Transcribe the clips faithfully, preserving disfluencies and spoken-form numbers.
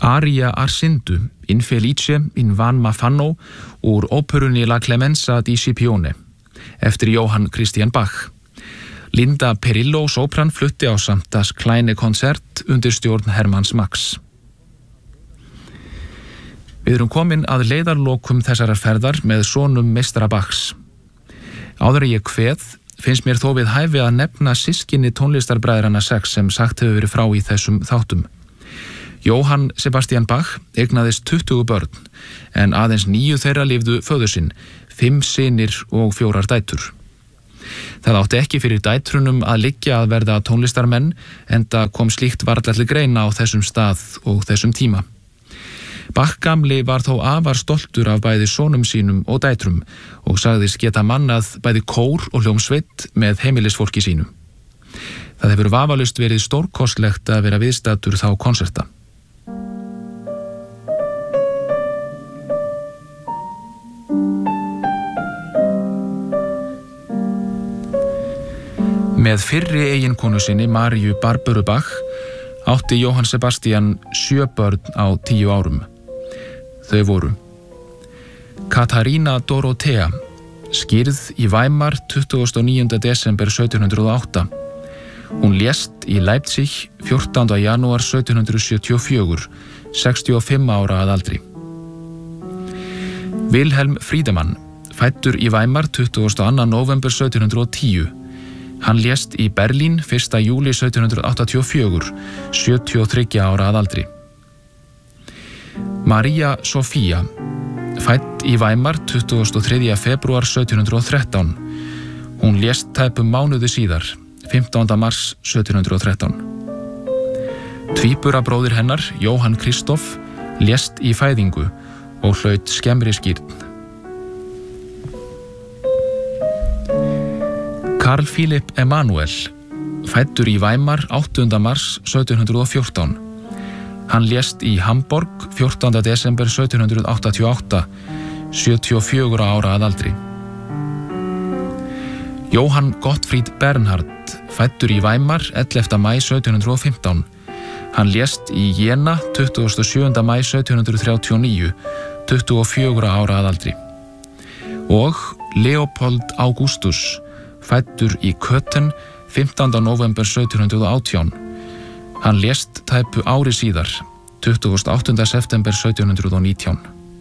Aria Arsindu, in Felice in Van Mafano úr óperunni La Clemenza di Scipione, eftir Johann Christian Bach. Linda Perillo sopran flutti á samt Das kleine Konzert undir stjórn Hermanns Max. Við erum komin að leiðarlokum þessarar ferðar með sonum meistara Bachs. Áður en ég kveð, finnst mér þó við hæfi að nefna systkini tónlistarbræðranna sex sem sagt hefur verið frá í þessum þáttum. Johann Sebastian Bach eignaðist tuttugu börn, en aðeins níu þeirra lifðu föður sinn, fimm synir og fjórar dætur. Það átti ekki fyrir dætrunum að liggja að verða tónlistarmenn, enda kom slíkt varla til greina á þessum stað og þessum tíma. Bach gamli var þó afar stoltur af bæði sonum sínum og dætrum og sagðist geta mannað bæði kór og hljómsveit með heimilisfólki sínu. Það hefur vafalaust verið stórkostlegt að vera viðstaddur þá konserta. Með fyrri eiginkonu sinni, Mariu Barbaru Bach, átti Johann Sebastian sjö börn á tíu árum. Þau voru Katarina Dorothea, skírð í Weimar tuttugasta og níunda desember sautján hundrað og átta. Hún lést í Leipzig fjórtánda janúar sautján hundrað sjötíu og fjögur, sextíu og fimm ára að aldri. Wilhelm Friedemann, fæddur í Weimar tuttugasta og annan nóvember sautján hundrað og tíu. Hann lést í Berlín fyrsta júlí sautján hundrað áttatíu og fjögur, sjötíu og þriggja ára að aldri. Maria Sofía, fædd í Weimar tuttugasta og þriðja febrúar sautján hundrað og þrettán. Hún lést tæpum mánuði síðar, fimmtánda mars sautján hundrað og þrettán. Tvíburabróðir hennar, Johann Kristoff, lést í fæðingu og hlaut skemmri skírn. Karl Philipp Emanuel, fæddur í Weimar áttunda mars sautján hundrað og fjórtán. Hann lést í Hamborg fjórtánda desember sautján hundrað áttatíu og átta, sjötíu og fjögurra ára að aldri. Johann Gottfried Bernhard, fæddur í Weimar ellefta maí sautján hundrað og fimmtán. Hann lést í Jena tuttugasta og sjöunda maí sautján hundrað þrjátíu og níu, tuttugu og fjögurra ára að aldri. Og Leopold Augustus, fæddur í Köthen fimmtánda nóvember sautján hundrað og átján. Hann lést tæpu ári síðar, tuttugasta og áttunda september sautján hundrað og nítján.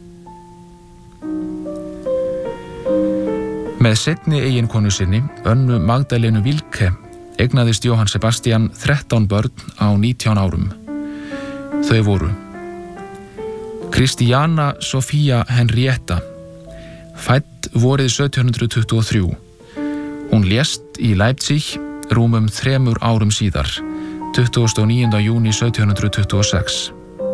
Með seinni eiginkonu sinni, Önnu Magdalenu Wilke, eignaðist Johann Sebastian þrettán börn á nítján árum. Þau voru Christiana Sofía Henrietta, fædd vorið sautján hundrað tuttugu og þrjú. Hún lést í Leipzig rúmum þremur árum síðar, tuttugasta og níunda júní sautján hundrað tuttugu og sex.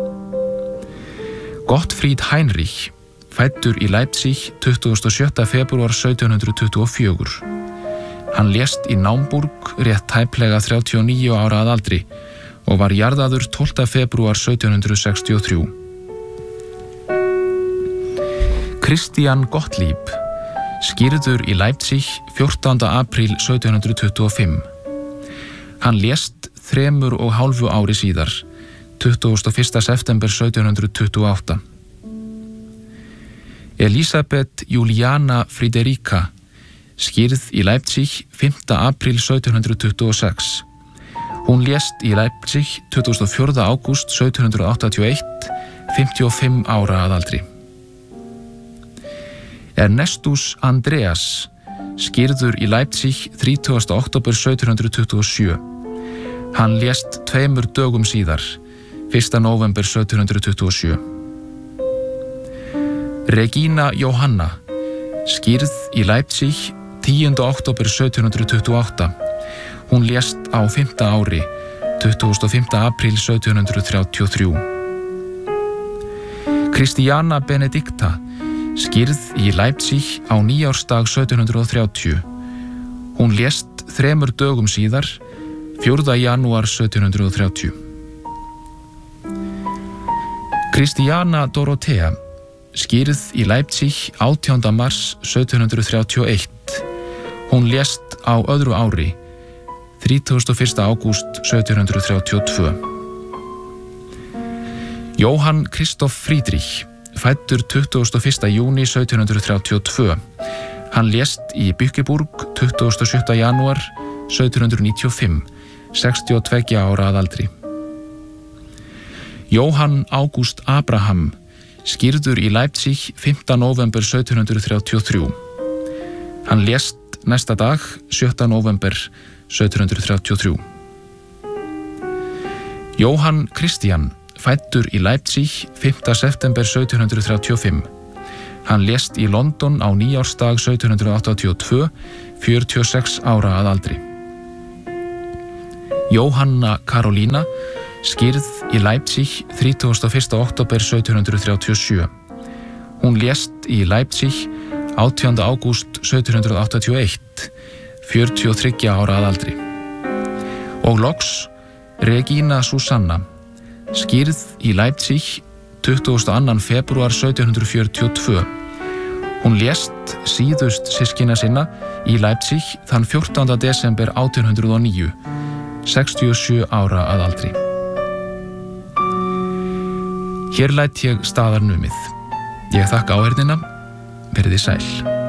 Gottfried Heinrich, fæddur í Leipzig tuttugasta og sjötta febrúar sautján hundrað tuttugu og fjögur. Hann lést í Naumburg rétt tæplega þrjátíu og níu ára að aldri og var jarðaður tólfta febrúar sautján hundrað sextíu og þrjú. Christian Gottlieb, skírður í Leipzig fjórtánda apríl sautján hundrað tuttugu og fimm. Hann lést þremur og hálfu ári síðar, tuttugasta og fyrsta september sautján hundrað tuttugu og átta. Elisabeth Juliana Friederika, skírð í Leipzig fimmta apríl sautján hundrað tuttugu og sex. Hún lést í Leipzig tuttugasta og fjórða ágúst sautján hundrað áttatíu og eitt, fimmtíu og fimm ára að aldri. Ernestus Andreas, skírður í Leipzig þrítugasta október sautján hundrað tuttugu og sjö. Hann lést tveimur dögum síðar, fyrsta nóvember sautján hundrað tuttugu og sjö. Regina Johanna, skírð í Leipzig tíunda október sautján hundrað tuttugu og átta. Hún lést á fimmta ári, tuttugasta og fimmta apríl sautján hundrað þrjátíu og þrjú. Christiana Benedicta, skírð í Leipzig á nýársdag sautján hundrað og þrjátíu. Hún lést þremur dögum síðar, fjórða janúar sautján hundrað og þrjátíu. Christiana Dorothea, skírð í Leipzig átjánda mars sautján hundrað þrjátíu og eitt. Hún lést á öðru ári, þrítugasta og fyrsta ágúst sautján hundrað þrjátíu og tvö. Jóhann Kristoff Friedrich, fæddur tuttugasta og fyrsta júní sautján hundrað þrjátíu og tvö. Hann lést í Bückeburg tuttugasta og sjötta janúar sautján hundrað níutíu og fimm, sextíu og tveggja ára að aldri. Jóhann Ágúst Abraham, skírður í Leipzig fimmta nóvember sautján hundrað þrjátíu og þrjú. Hann lést næsta dag, sjötta nóvember sautján hundrað þrjátíu og þrjú. Jóhann Christian, fæddur í Leipzig fimmta september sautján hundrað þrjátíu og fimm. Hann lést í London á nýársdag sautján hundrað áttatíu og tvö, fjörutíu og sex ára að aldri. Jóhanna Karolína, skírð í Leipzig þrítugasta og fyrsta október sautján hundrað þrjátíu og sjö. Hún lést í Leipzig átjánda ágúst sautján hundrað áttatíu og eitt, fjörutíu og þriggja ára að aldri. Og loks Regína Susanna, skírð í Leipzig tuttugasta og annan febrúar sautján hundrað fjörutíu og tvö. Hún lést síðust systkina sinna í Leipzig þann fjórtánda desember átján hundrað og níu, sextíu og sjö ára að aldri. Hér læt ég staðar numið. Ég þakka áheyrnina, verið þið sæl.